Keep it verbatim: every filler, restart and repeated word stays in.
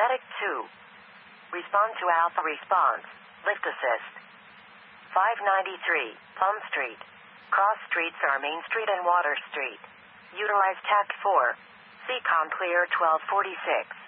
Automatic two. Respond to Alpha response. Lift assist. five ninety-three, Plum Street. Cross streets are Main Street and Water Street. Utilize tact four. C COM clear twelve forty-six.